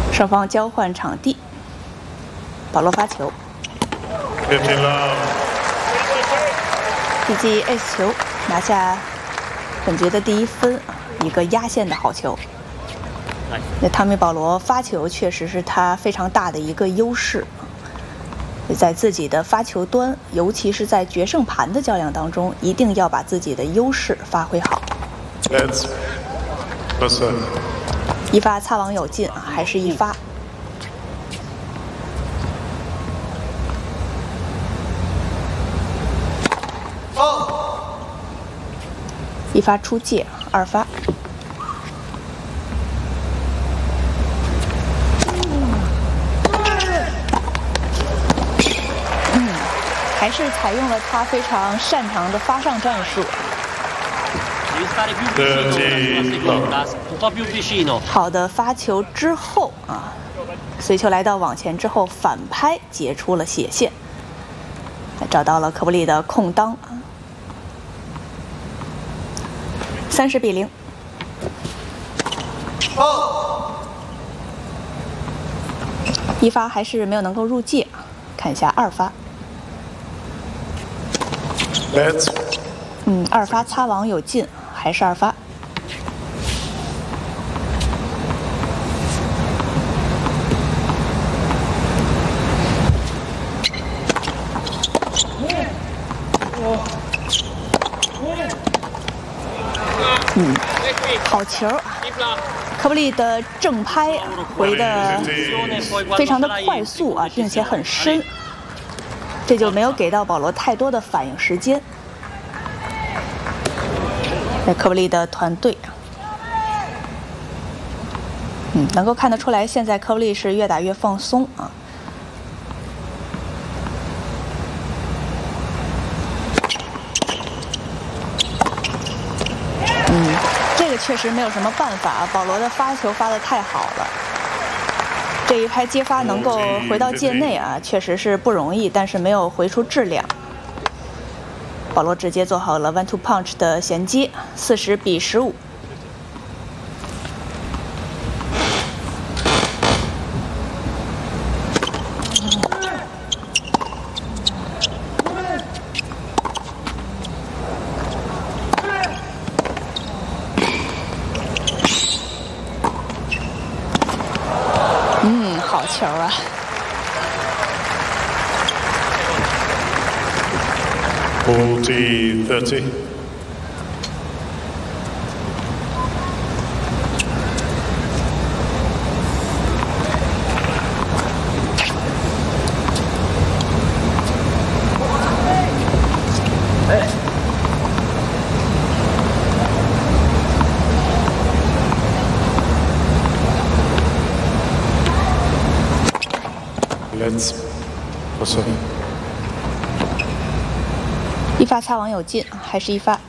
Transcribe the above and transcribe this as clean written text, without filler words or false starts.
双方交换场地，保罗发球，DG Ace 球拿下本局的第1分，一个压线的好球。那汤米·保罗发球确实是他非常大的一个优势，在自己的发球端，尤其是在决胜盘的较量当中，一定要把自己的优势发挥好。一发擦网有进，还是一发。一发出界，2发。还是采用了他非常擅长的发上战术。好的发球之后啊，随球来到网前之后反拍截出了斜线，找到了科布利的空当。30-0。一发还是没有能够入界，看一下2发。2发擦网有进，还是2发。好球！科布利的正拍回的非常的快速啊，并且很深，这就没有给到保罗太多的反应时间。科布利的团队，能够看得出来，现在科布利是越打越放松啊。这个确实没有什么办法，保罗的发球发得太好了。这一拍接发能够回到界内啊，确实是不容易，但是没有回出质量。保罗直接做好了 1-2 punch 的衔接，40-15。好球啊！ 40-30. Let's proceed. 一发擦网有进，还是一发。